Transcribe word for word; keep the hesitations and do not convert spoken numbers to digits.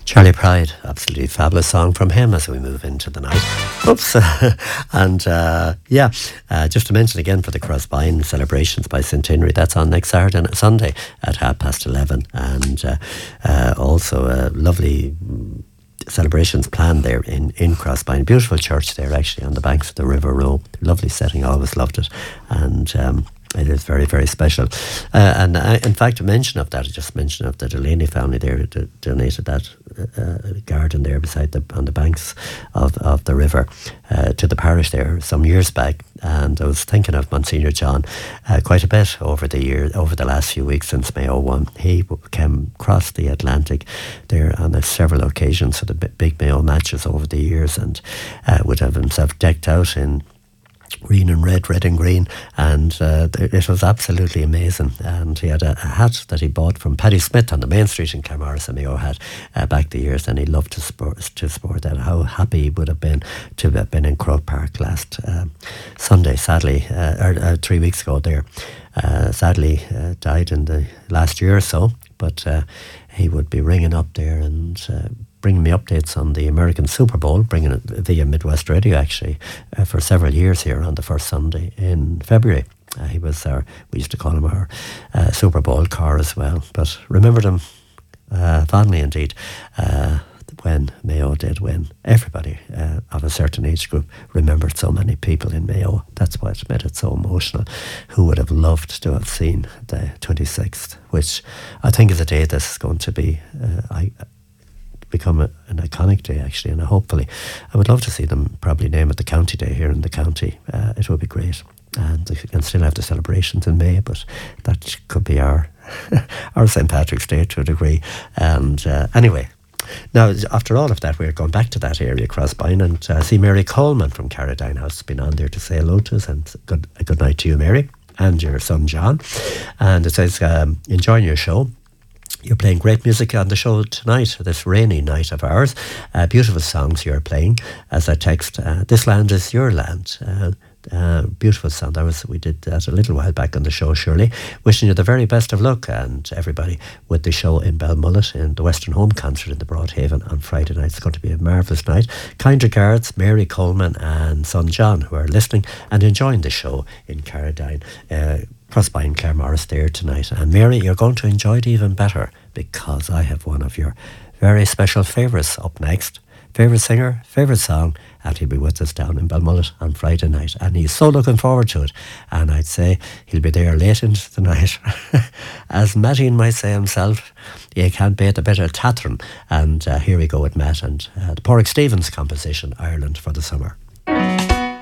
Charlie Pride, absolutely fabulous song from him as we move into the night. Oops. and uh, yeah, uh, just to mention again for the Crossbine celebrations by Centenary, that's on next Saturday and Sunday at half past eleven. And uh, uh, also a lovely celebrations planned there in, in Crossbine. Beautiful church there actually on the banks of the River Row. Lovely setting, always loved it. And um, it is very, very special. Uh, and I, in fact, a mention of that, I just mentioned of the Delaney family there d- donated that uh, garden there beside the on the banks of, of the river uh, to the parish there some years back. And I was thinking of Monsignor John uh, quite a bit over the year, over the last few weeks since Mayo won. He came across the Atlantic there on uh, several occasions for the b- big Mayo matches over the years, and uh, would have himself decked out in green and red, red and green, and uh, it was absolutely amazing. And he had a, a hat that he bought from Paddy Smith on the main street in Claremorris, a Mayo hat, uh, back the years, and he loved to sport, to sport that. How happy he would have been to have been in Croke Park last uh, Sunday, sadly, uh, or uh, three weeks ago there. Uh, sadly uh, died in the last year or so, but uh, he would be ringing up there and uh, bringing me updates on the American Super Bowl, bringing it via Midwest Radio actually uh, for several years here on the first Sunday in February. Uh, he was our, we used to call him our uh, Super Bowl car as well, but remembered him uh, fondly indeed uh, when Mayo did win. Everybody uh, of a certain age group remembered so many people in Mayo. That's what made it so emotional. Who would have loved to have seen the twenty-sixth, which I think is a day that's going to be uh, I. become a, an iconic day actually, and hopefully I would love to see them probably name it the County Day here in the county. Uh, it would be great, and we can still have the celebrations in May, but that could be our our Saint Patrick's Day to a degree. And uh, anyway, now after all of that, we're going back to that area, Crossbine, and uh, see Mary Coleman from Carradine House has been on there to say hello to us, and good, a good night to you, Mary, and your son John. And it says um, enjoying your show. You're playing great music on the show tonight, this rainy night of ours. Uh, beautiful songs you're playing. As I text, uh, this land is your land. Uh, uh, beautiful song. That was, we did that a little while back on the show, Shirley. Wishing you the very best of luck, and everybody with the show in Belmullet in the Western Home Concert in the Broadhaven on Friday night. It's going to be a marvellous night. Kind regards, Mary Coleman and son John, who are listening and enjoying the show in Carradine. Uh, Crossbine, Claremorris there tonight. And Mary, you're going to enjoy it even better because I have one of your very special favourites up next. Favourite singer, favourite song, and he'll be with us down in Belmullet on Friday night. And he's so looking forward to it. And I'd say he'll be there late into the night. As Matty might say himself, you can't beat a better Tatran. And uh, here we go with Matt and uh, the Porrick Stevens composition, Ireland for the Summer.